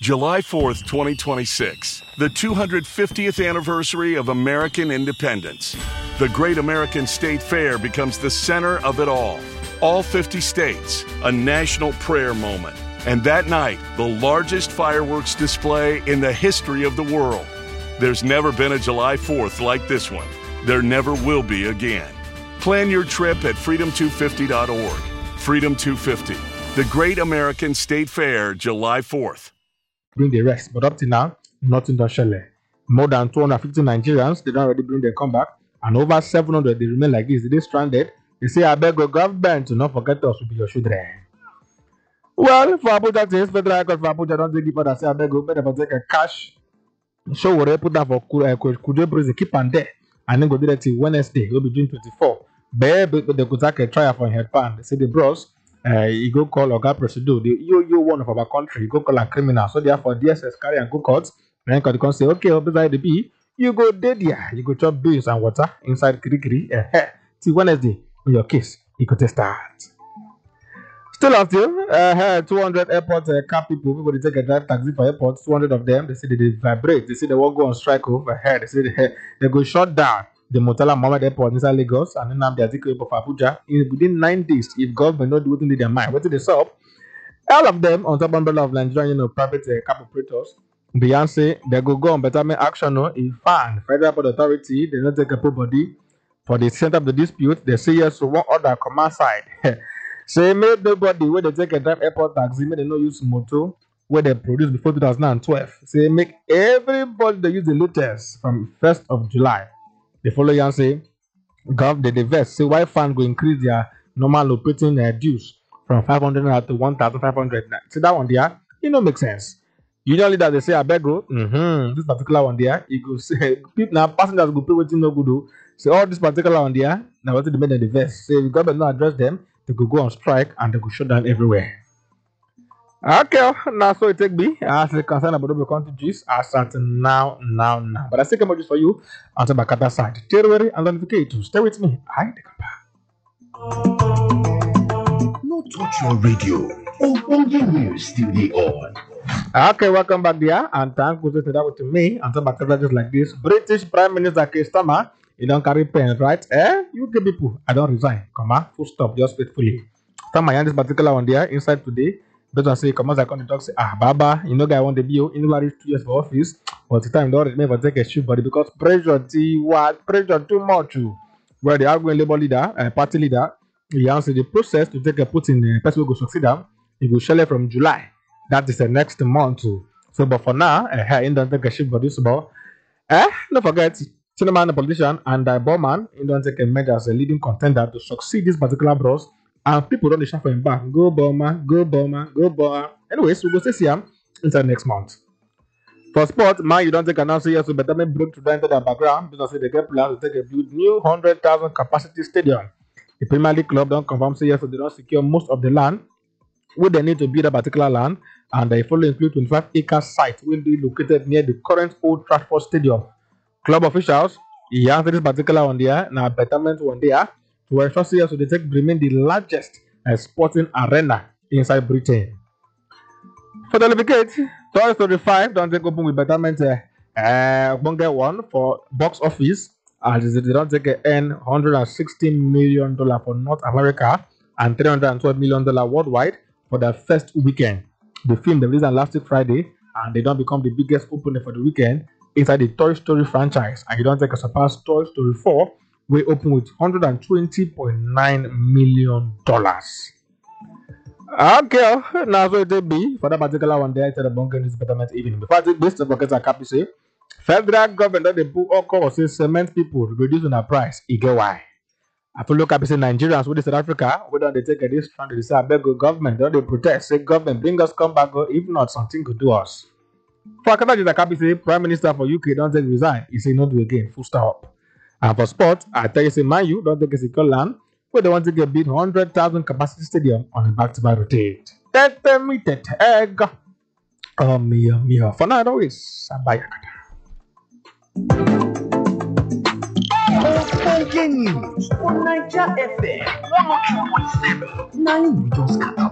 July 4th, 2026, the 250th anniversary of American independence. The Great American State Fair becomes the center of it all. All 50 states, a national prayer moment. And that night, the largest fireworks display in the history of the world. There's never been a July 4th like this one. There never will be again. Plan your trip at freedom250.org. Freedom 250, the Great American State Fair, July 4th. Bring the rest, but up to now, nothing done shall. More than 250 Nigerians, they don't already bring their comeback, and over 700 they remain like this. They stranded. They say, I beg your government to not forget us to be your children. Well, for Abuja, the federal record for Abuja don't take people that say, I beg you, better take a cash show where put that for Kuje Bridge, keep on there, and then go do that till Wednesday, will be June 24. But they could take a trial for head pan. They say the bros. You go call Oga Presido, the you one of our country, you go call a criminal. So therefore, DSS carry and go court. Then you can say, okay, beside the B, you go dead here. You go chop beans and water inside Kirikiri. Till Wednesday, in your case, you could start. Still until 200 airport car people they take a drive taxi for airports. 200 of them, they say they vibrate. They say they won't go on strike overhead. They say they go shut down the Murtala Mohammed Airport inside Lagos and then Nnamdi Azikiwe for Abuja within 9 days. If government not do what in their mind, what did they solve? All of them on top umbrella of Nigerian private cab operators. Beyonce, they go on betterment action. If federal port authority, they not take a body for the center of the dispute. They say yes to one other command side. Say make nobody where they take a drive airport taxi, may they not use motor where they produced before 2012. Say make everybody they use the latest from 1st of July. They follow and say, Gov, they divest. Say, why fund go increase their normal operating dues from 500 to 1,500? See that one there, it don't make sense. Usually that they say, I beg go, this particular one there, you go say, people now passengers go pay waiting no good do. Say, all this particular one there, now what they made the divest. Say, the government not address them, they could go on strike and they could shut down everywhere. Okay, now so it take me as a concern about the country gist as at now. But I still come just for you on the Bakata side. January and notification to stay with me. I take No touch your radio. Open news still the on. Okay, welcome back there and thank you for that with me on the Bakata just like this. British Prime Minister Keir Starmer, you don't carry pen, right? You get people, I don't resign. Come on, full stop, just faithfully. Starmer, this particular one there inside today. But I say, come on, I come to talk, say, Baba, you know, guy want the BO, in the 2 years for office, but the time don't never take a shoot body because pressure too much. Where the arguing labor leader, party leader, he answered the process to take a put in the person who go succeed him. He will shell it from July. That is the next month too. So, but for now, he don't take a shoot body. So, don't forget, Cinnamon, the politician, and Bowman, he don't take a measure as a leading contender to succeed this particular bros. And people don't shout for him back. Go Bowman, go Bowman, go Bowman. Anyways, we'll go see him inside next month. For sport, man, you don't take an answer yes, so better make break to enter the background because they get plans to take a build new 100,000 capacity stadium. The Premier League club don't confirm say yes, so they don't secure most of the land where they need to build a particular land, and they follow include 25-acre site will be located near the current Old Trafford Stadium. Club officials, he answered this particular one there, now betterment one there. To ensure so they take remain the largest sporting arena inside Britain. For the Delegate, Toy Story 5 don't take open with betterment bunga one for box office as they don't take earn $160 million for North America and $312 million worldwide for the first weekend. The film they released on last week Friday and they don't become the biggest opener for the weekend inside the Toy Story franchise, and you don't take a surpass Toy Story 4. We open with $120.9 million. Okay, now so it will be for that particular one there. It's the bunker news betterment evening. Before I take this, the buckets are happy say federal government they put all calls say cement people reduce on the price. You get why? I feel look up say Nigerians with South Africa, we don't they take this trying to say I beg government, don't they protest? Say government bring us come back, or if not something could do us. For Akata just happy say Prime Minister for UK don't take resign. He say not do again. Full stop. And for sport, I tell you, say, man, you don't take a secure land where they want to get build 100,000 capacity stadium on a back-to-back rotate. Egg. Oh, for now, always. Bye. News on Niger FM 102.7. Now we just cut up.